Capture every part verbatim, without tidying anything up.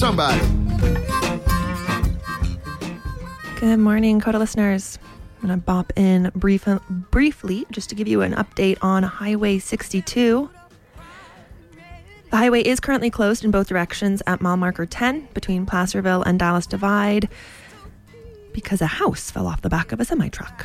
somebody. Good morning, Coda listeners. I'm going to bop in brief, briefly just to give you an update on Highway sixty-two. The highway is currently closed in both directions at mile marker ten between Placerville and Dallas Divide because a house fell off the back of a semi-truck.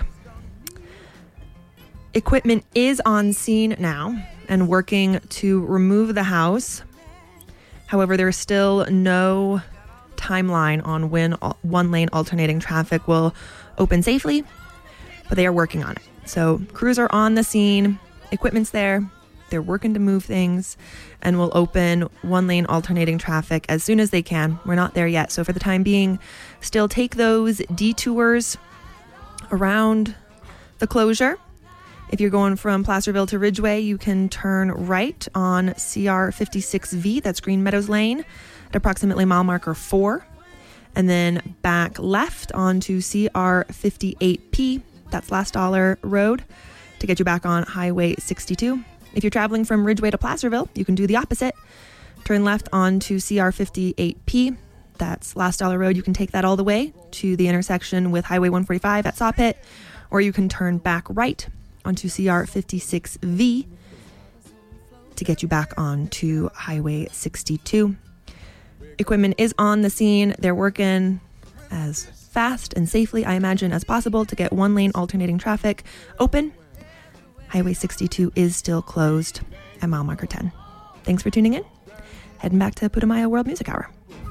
Equipment is on scene now and working to remove the house. However, there is still no timeline on when one-lane alternating traffic will open safely, but they are working on it. So crews are on the scene, equipment's there, they're working to move things, and will open one-lane alternating traffic as soon as they can. We're not there yet, so for the time being, still take those detours around the closure. If you're going from Placerville to Ridgeway, you can turn right on C R fifty-six V, that's Green Meadows Lane, at approximately mile marker four, and then back left onto C R fifty-eight P, that's Last Dollar Road, to get you back on Highway sixty-two. If you're traveling from Ridgeway to Placerville, you can do the opposite. Turn left onto C R fifty-eight P, that's Last Dollar Road. You can take that all the way to the intersection with Highway one forty-five at Sawpit, or you can turn back right onto C R fifty-six V to get you back onto Highway sixty-two. Equipment is on the scene. They're working as fast and safely, I imagine, as possible to get one-lane alternating traffic open. Highway sixty-two is still closed at mile marker ten. Thanks for tuning in. Heading back to Putumayo World Music Hour.